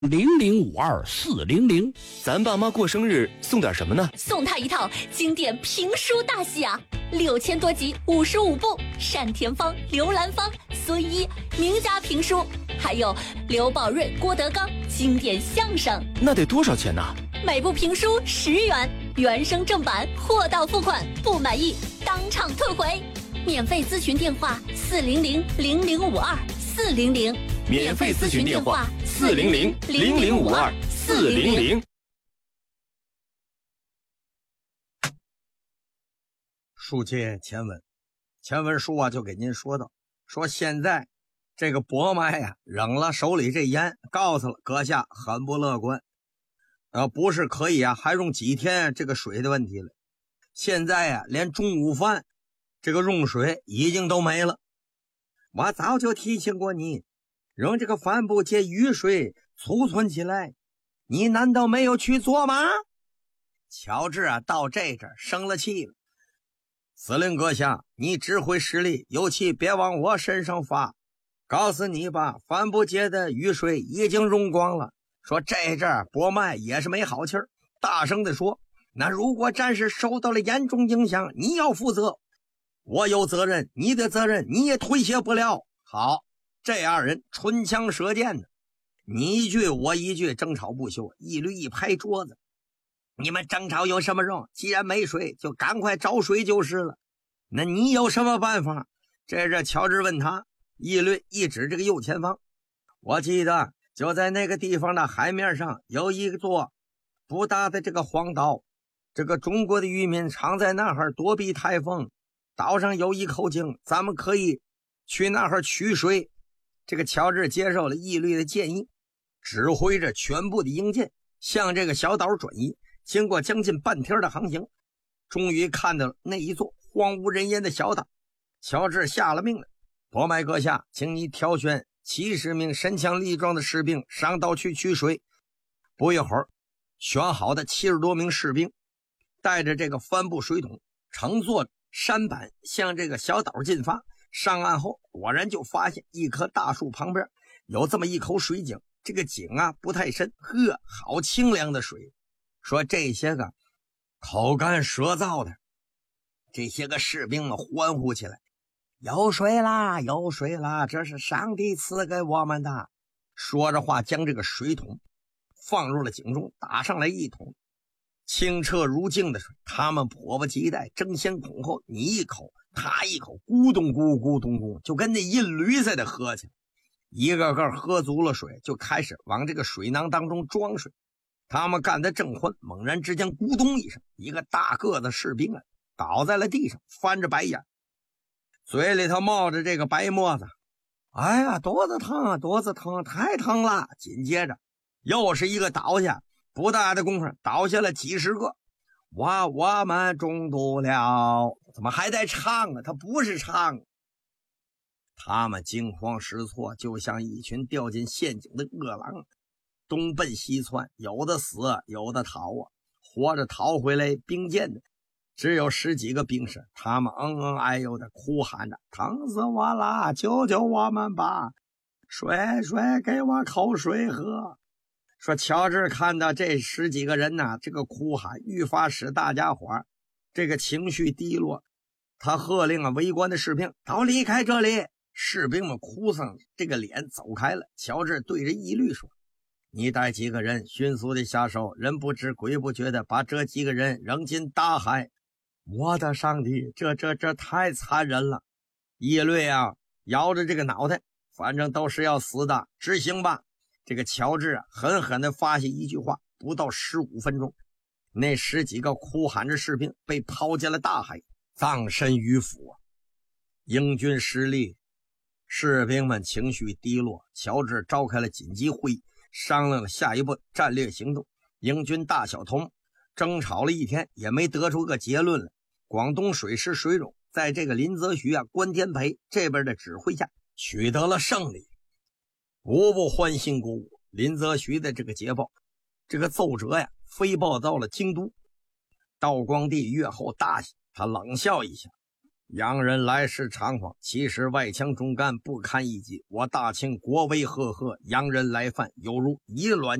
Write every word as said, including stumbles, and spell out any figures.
零零五二四零零。 咱爸妈过生日送点什么呢？ 送他一套经典评书大戏啊，六千多集，五十五部，单田芳、刘兰芳、孙一名家评书，还有刘宝瑞、郭德纲经典相声。 那得多少钱呢？ 每部评书十元，原声正版，货到付款，不满意当场退回。免费咨询电话：四零零零零五二四零零。 免费咨询电话：四零零零零五二四零零。 书接前文，前文书啊就给您说到，说现在这个伯麦呀、啊、扔了手里这盐，告诉了阁下很不乐观，呃，不是可以啊，还用几天这个水的问题了。现在呀、啊，连中午饭这个用水已经都没了。我早就提醒过你，让这个帆布借雨水储存起来，你难道没有去做吗？乔治啊，到这阵生了气了。司令阁下，你指挥使力，有气别往我身上发。告诉你吧，帆布节的雨水已经用光了。说这阵儿伯麦也是没好气儿，大声地说：那如果战事受到了严重影响，你要负责。我有责任，你的责任你也推卸不了。好，这二人唇枪舌剑的，你一句我一句，争吵不休。一律一拍桌子：你们争吵有什么用？既然没水，就赶快找水就是了。那你有什么办法？这是乔治问他。一律一指这个右前方，我记得就在那个地方的海面上有一座不大的这个荒岛，这个中国的渔民常在那儿躲避台风。岛上有一口井，咱们可以去那儿取水。这个乔治接受了一律的建议，指挥着全部的营舰向这个小岛转移。经过将近半天的航行，终于看到了那一座荒无人烟的小岛。乔治下了命令：伯麦阁下，请你挑选七十名身强力壮的士兵上岛去取水。不一会儿，选好的七十多名士兵带着这个帆布水桶，乘坐舢板向这个小岛进发。上岸后，果然就发现一棵大树旁边有这么一口水井。这个井啊不太深，呵，好清凉的水。说这些个口干舌燥的这些个士兵们欢呼起来：有水啦，有水啦，这是上帝赐给我们的。说着话，将这个水桶放入了井中，打上来一桶清澈如镜的水。他们迫不及待，争先恐后，你一口他一口，咕咚咕咕咚咚，就跟那银驴似的喝去。一个个喝足了水，就开始往这个水囊当中装水。他们干得正欢，猛然之间咕咚一声，一个大个子士兵啊倒在了地上，翻着白眼，嘴里头冒着这个白沫子。哎呀，肚子疼啊，肚子疼，太疼了。紧接着又是一个倒下，不大的功夫倒下了几十个。哇，我们中毒了。怎么还在唱啊？他不是唱。他们惊慌失措，就像一群掉进陷阱的饿狼，东奔西窜，有的死，有的逃啊。活着逃回来兵舰的只有十几个兵士，他们嗯嗯哎呦的哭喊着：疼死我了，救救我们吧，水水给我口水喝。说乔治看到这十几个人呐、啊，这个哭喊愈发使大家伙这个情绪低落。他喝令啊围观的士兵都离开这里。士兵们哭丧这个脸走开了。乔治对着一律说：你带几个人迅速的下手，人不知鬼不觉的把这几个人扔进大海。我的上帝，这这这太残忍了。一律啊摇着这个脑袋，反正都是要死的，执行吧。这个乔治啊狠狠地发下一句话，不到十五分钟，那十几个哭喊着士兵被抛进了大海，葬身鱼腹啊。英军失利，士兵们情绪低落。乔治召开了紧急会议，商量了下一步战略行动。英军大小头争吵了一天，也没得出个结论来。广东水师水勇在这个林则徐啊、关天培这边的指挥下取得了胜利，无不欢欣鼓舞。林则徐的这个捷报，这个奏折呀，飞报到了京都。道光帝阅后大喜，他冷笑一下： 洋人来势猖狂，其实外强中干，不堪一击。我大清国威赫赫，洋人来犯，犹如以卵